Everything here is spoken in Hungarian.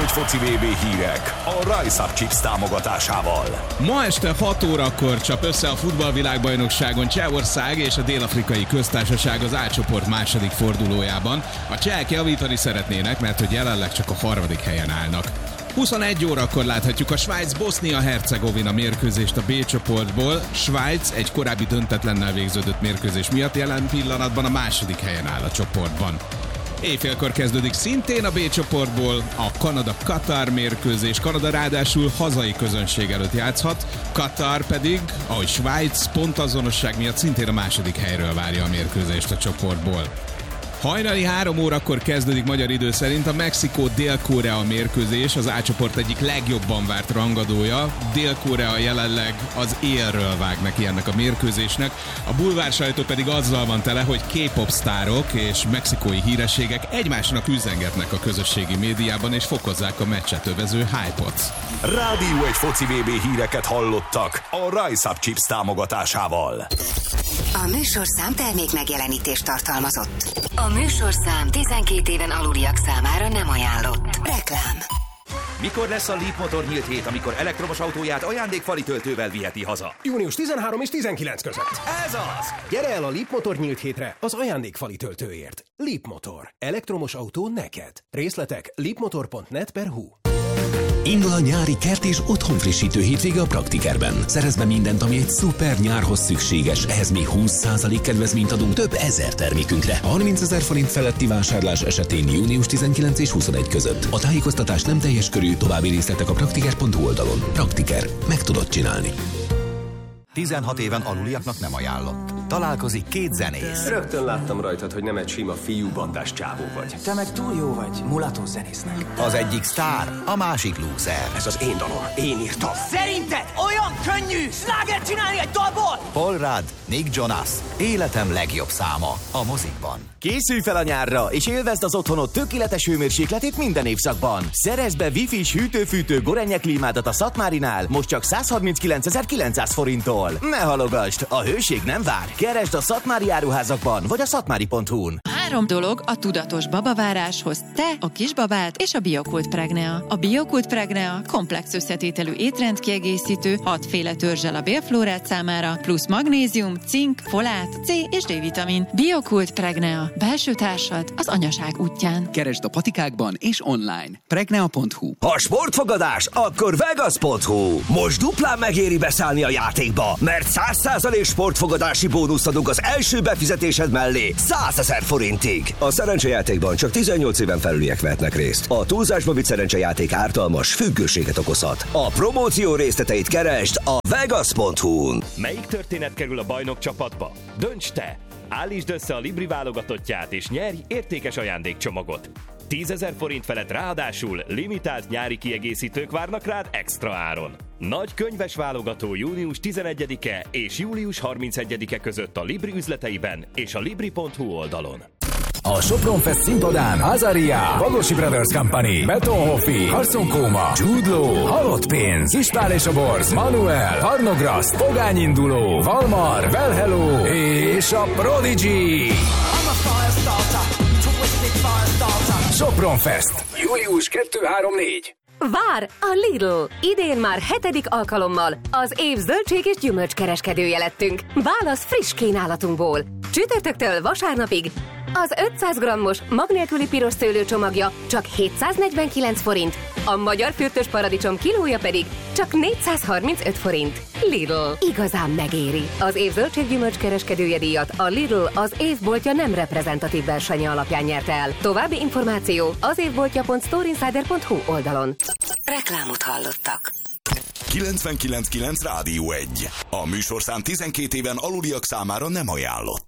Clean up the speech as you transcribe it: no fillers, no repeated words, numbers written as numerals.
foci VB hírek a Rise Up Chips támogatásával. Ma este 6 órakor csap össze a futballvilágbajnokságon Csehország és a Dél-Afrikai Köztársaság az A csoport második fordulójában. A csehek javítani szeretnének, mert hogy jelenleg csak a harmadik helyen állnak. 21 órakor láthatjuk a Svájc-Bosznia-Hercegovina mérkőzést a B csoportból. Svájc egy korábbi döntetlennel végződött mérkőzés miatt jelen pillanatban a második helyen áll a csoportban. Éjfélkor kezdődik szintén a B csoportból a Kanada-Katar mérkőzés. Kanada ráadásul hazai közönség előtt játszhat, Katar pedig, ahogy Svájc, pontazonosság miatt szintén a második helyről várja a mérkőzést a csoportból. Hajnali 3 órakor kezdődik magyar idő szerint a Mexikó-Dél-Korea mérkőzés, az A csoport egyik legjobban várt rangadója. Dél-Korea jelenleg az élről vág neki ennek a mérkőzésnek. A bulvár sajtó pedig azzal van tele, hogy K-pop sztárok és mexikói hírességek egymásnak üzengetnek a közösségi médiában és fokozzák a meccset övező hype-ot. Rádió egy foci VB híreket hallottak a Rise Up Chips támogatásával. A műsorszám termék megjelenítést tartalmazott. A műsorszám 12 éven aluliak számára nem ajánlott. Reklám. Mikor lesz a Leap Motor nyílt hét, amikor elektromos autóját ajándékfali töltővel viheti haza? Június 13 és 19 között. Ez az! Gyere el a Leap Motor nyílt hétre az ajándékfali töltőért. Leap Motor. Elektromos autó neked. Részletek leapmotor.net/hu. Indul a nyári kert és otthonfrissítő hétvége a Praktikerben. Szerezd be mindent, ami egy szuper nyárhoz szükséges. Ehhez még 20% kedvezményt adunk több ezer termékünkre. 30 000 forint feletti vásárlás esetén június 19 és 21 között. A tájékoztatás nem teljes körű, további részletek a praktiker.hu oldalon. Praktiker. Meg tudod csinálni. 16 éven aluliaknak nem ajánlott. Találkozik két zenész. Rögtön láttam rajtad, hogy nem egy sima fiúbandás csávó vagy. Te meg túl jó vagy mulató zenésznek. Az egyik sztár, a másik lúzer. Ez az én dalom, én írtam. Szerinted olyan könnyű slágert csinálni egy dalból? Paul Rudd, Nick Jonas, életem legjobb száma a mozikban. Készülj fel a nyárra, és élvezd az otthonod tökéletes hőmérsékletét minden évszakban. Szerezd be Wi-Fi-s hűtő-fűtő Gorenje klímádat a Szatmárinál, most csak 139.900 forinttól. Ne halogasd, a hőség nem vár. Keresd a szatmári áruházakban, vagy a szatmári.hu-n. 3 dolog a tudatos babaváráshoz: te, a kisbabád és a Biokult Pregnea. A Biokult Pregnea komplex összetételű étrendkiegészítő, 6 féle törzsel a bélflórát számára, plusz magnézium, cink, folát, C és D-vitamin. Biokult Pregnea. Belső társad az anyaság útján. Keresd a patikákban és online. Pregnea.hu. Ha sportfogadás, akkor Vegas.hu. Most duplán megéri beszállni a játékba, mert 100% sportfogadási bónuszt adunk az első befizetésed mellé 100 000 forintig. A szerencsejátékban csak 18 éven felüliek vehetnek részt. A túlzásba vitt szerencsejáték ártalmas, függőséget okozhat. A promóció részleteit keresd a Vegas.hu-n. Melyik történet kerül a bajnok csapatba? Dönts te! Állítsd össze a Libri válogatottját és nyerj értékes ajándékcsomagot. 10 000 forint felett ráadásul limitált nyári kiegészítők várnak rád extra áron. Nagy könyves válogató június 11-e és július 31-e között a Libri üzleteiben és a Libri.hu oldalon. A Sopron Fest színpadán Azaria, Bagosi Brothers Company, Betonhoffi, Harcon Kóma, Jude Law, Halott Pénz, István és a Borz, Manuel, Harnograszt, Pogány Induló, Valmar, Well Hello és a Prodigy. Sopron Fest. Július 2-3-4. Vár a Lidl! Idén már 7. alkalommal az év zöldség és gyümölcskereskedője lettünk. Válasz friss kínálatunkból. Csütörtöktől vasárnapig az 500 g-os mag nélküli piros szőlőcsomagja csak 749 forint, a magyar fürtös paradicsom kilója pedig csak 435 forint. Lidl. Igazán megéri. Az év zöldség-gyümölcs kereskedője díjat a Lidl az évboltja nem reprezentatív versenye alapján nyerte el. További információ az évboltja.storeinsider.hu oldalon. Reklámot hallottak. 99.9 Rádió 1. A műsorszám 12 éven aluliak számára nem ajánlott.